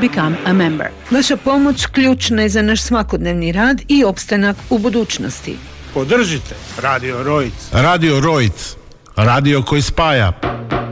Become a Member. Vaša pomoć ključna je za naš svakodnevni rad i opstanak u budućnosti. Podržite Radio Rojc. Radio Rojc. Radio koji spaja.